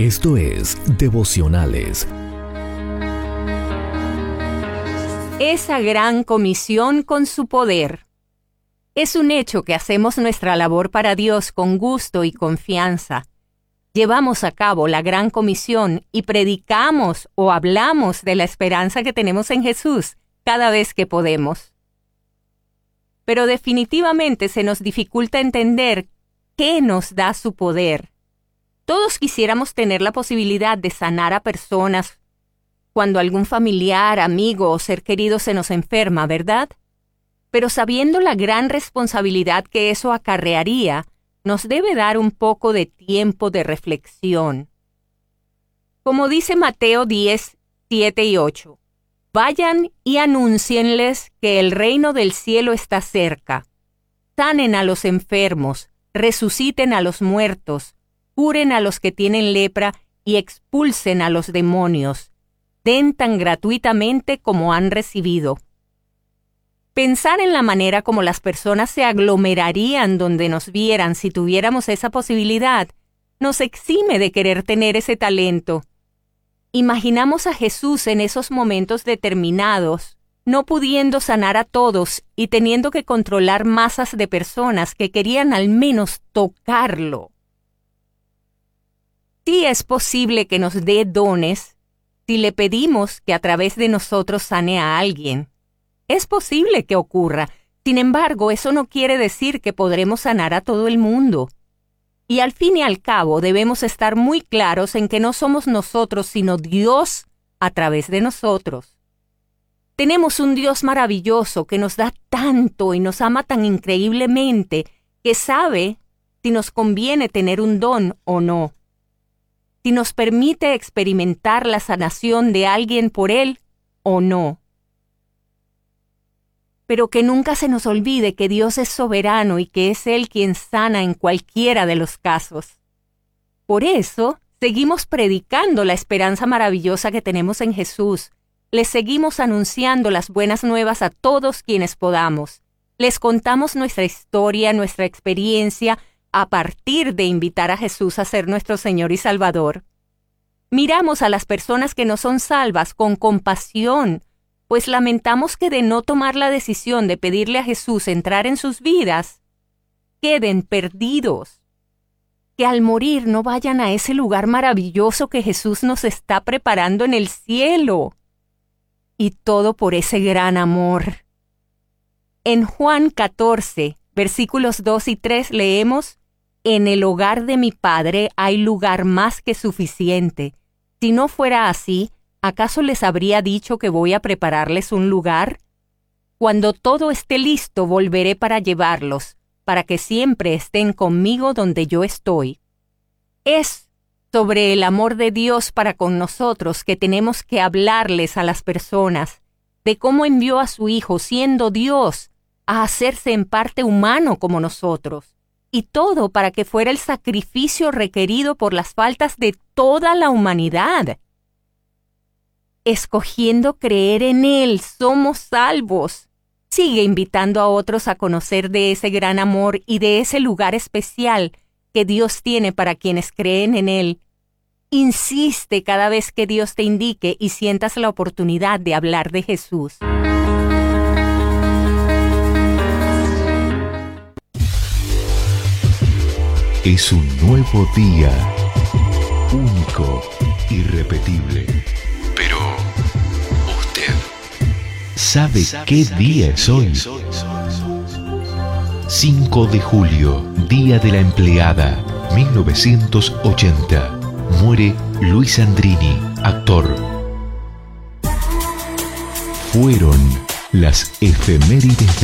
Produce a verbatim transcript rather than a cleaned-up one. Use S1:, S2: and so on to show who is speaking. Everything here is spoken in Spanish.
S1: Esto es Devocionales.
S2: Esa gran comisión con su poder. Es un hecho que hacemos nuestra labor para Dios con gusto y confianza. Llevamos a cabo la gran comisión y predicamos o hablamos de la esperanza que tenemos en Jesús cada vez que podemos. Pero definitivamente se nos dificulta entender qué nos da su poder. Todos quisiéramos tener la posibilidad de sanar a personas cuando algún familiar, amigo o ser querido se nos enferma, ¿verdad? Pero sabiendo la gran responsabilidad que eso acarrearía, nos debe dar un poco de tiempo de reflexión. Como dice Mateo diez, siete y ocho, vayan y anúncienles que el reino del cielo está cerca. Sanen a los enfermos, resuciten a los muertos, curen a los que tienen lepra y expulsen a los demonios. Den tan gratuitamente como han recibido. Pensar en la manera como las personas se aglomerarían donde nos vieran si tuviéramos esa posibilidad nos exime de querer tener ese talento. Imaginamos a Jesús en esos momentos determinados, no pudiendo sanar a todos y teniendo que controlar masas de personas que querían al menos tocarlo. Sí es posible que nos dé dones si le pedimos que a través de nosotros sane a alguien. Es posible que ocurra. Sin embargo, eso no quiere decir que podremos sanar a todo el mundo. Y al fin y al cabo debemos estar muy claros en que no somos nosotros, sino Dios a través de nosotros. Tenemos un Dios maravilloso que nos da tanto y nos ama tan increíblemente que sabe si nos conviene tener un don o no. Si nos permite experimentar la sanación de alguien por Él o no. Pero que nunca se nos olvide que Dios es soberano y que es Él quien sana en cualquiera de los casos. Por eso, seguimos predicando la esperanza maravillosa que tenemos en Jesús. Les seguimos anunciando las buenas nuevas a todos quienes podamos. Les contamos nuestra historia, nuestra experiencia, a partir de invitar a Jesús a ser nuestro Señor y Salvador. Miramos a las personas que no son salvas con compasión, pues lamentamos que de no tomar la decisión de pedirle a Jesús entrar en sus vidas, queden perdidos. Que al morir no vayan a ese lugar maravilloso que Jesús nos está preparando en el cielo. Y todo por ese gran amor. En Juan catorce, versículos dos y tres leemos: En el hogar de mi Padre hay lugar más que suficiente. Si no fuera así, ¿acaso les habría dicho que voy a prepararles un lugar? Cuando todo esté listo, volveré para llevarlos, para que siempre estén conmigo donde yo estoy. Es sobre el amor de Dios para con nosotros que tenemos que hablarles a las personas, de cómo envió a su Hijo, siendo Dios, a hacerse en parte humano como nosotros. Y todo para que fuera el sacrificio requerido por las faltas de toda la humanidad. Escogiendo creer en Él, somos salvos. Sigue invitando a otros a conocer de ese gran amor y de ese lugar especial que Dios tiene para quienes creen en Él. Insiste cada vez que Dios te indique y sientas la oportunidad de hablar de Jesús.
S1: Es un nuevo día, único, irrepetible. Pero, ¿usted sabe qué día es hoy? cinco de julio, Día de la Empleada, mil novecientos ochenta. Muere Luis Andrini, actor. Fueron las efemérides de